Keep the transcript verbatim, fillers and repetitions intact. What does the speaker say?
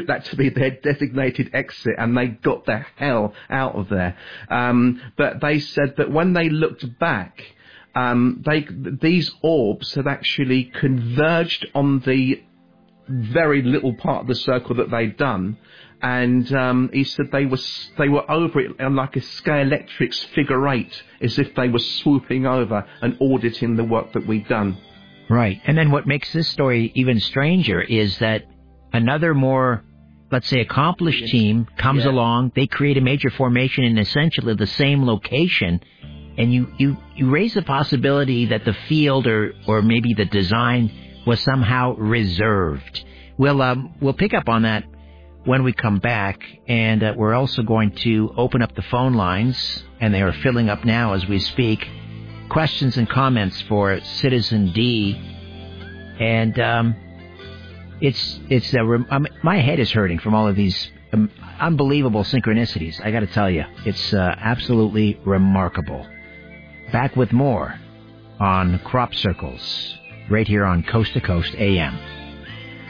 took that to be their designated exit, and they got the hell out of there. Um, but they said that when they looked back, um, they these orbs had actually converged on the very little part of the circle that they'd done, and um, he said they were they were over it on like a Scalextric's figure eight, as if they were swooping over and auditing the work that we'd done. Right, and then what makes this story even stranger is that another more, let's say, accomplished team comes yeah. along. They create a major formation in essentially the same location, and you you you raise the possibility that the field or or maybe the design was somehow reserved. We'll um, we'll pick up on that when we come back, and uh, we're also going to open up the phone lines, and they are filling up now as we speak. Questions and comments for Citizen D, and um, it's it's a rem- um, my head is hurting from all of these um, unbelievable synchronicities. I got to tell you, it's uh, absolutely remarkable. Back with more on Crop Circles, right here on Coast to Coast A M.